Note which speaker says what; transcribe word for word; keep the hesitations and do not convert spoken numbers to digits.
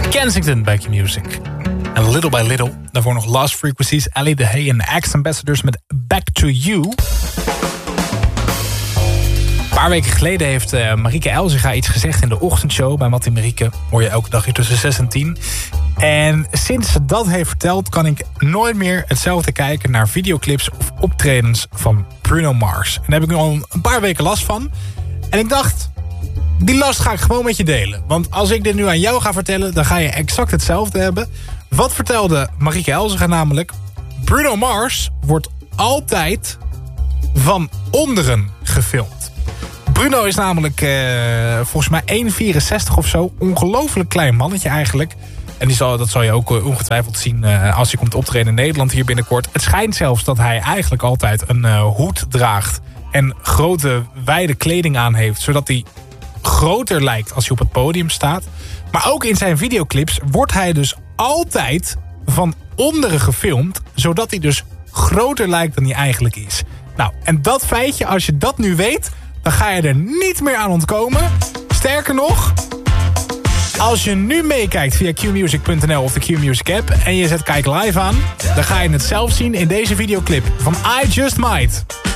Speaker 1: Kensington bij Q-Music. En Little by Little. Daarvoor nog Lost Frequencies, Ali de Hey en Axe Ambassadors met Back to You. Een paar weken geleden heeft uh, Marieke Elzega iets gezegd in de ochtendshow bij Mattie Marieke. Hoor je elke dag hier tussen zes en tien. En sinds ze dat heeft verteld, kan ik nooit meer hetzelfde kijken naar videoclips of optredens van Bruno Mars. En daar heb ik nu al een paar weken last van. En ik dacht, die last ga ik gewoon met je delen. Want als ik dit nu aan jou ga vertellen, dan ga je exact hetzelfde hebben. Wat vertelde Marieke Elzega namelijk? Bruno Mars wordt altijd van onderen gefilmd. Bruno is namelijk uh, volgens mij één komma vierenzestig of zo. Ongelooflijk klein mannetje eigenlijk. En die zal, dat zal je ook uh, ongetwijfeld zien uh, als hij komt optreden in Nederland hier binnenkort. Het schijnt zelfs dat hij eigenlijk altijd een uh, hoed draagt. En grote, wijde kleding aan heeft. Zodat hij groter lijkt als hij op het podium staat. Maar ook in zijn videoclips wordt hij dus altijd van onderen gefilmd. Zodat hij dus groter lijkt dan hij eigenlijk is. Nou, en dat feitje, als je dat nu weet, dan ga je er niet meer aan ontkomen. Sterker nog, als je nu meekijkt via q music punt n l of de Q-Music app en je zet Kijk Live aan, dan ga je het zelf zien in deze videoclip van I Just Might.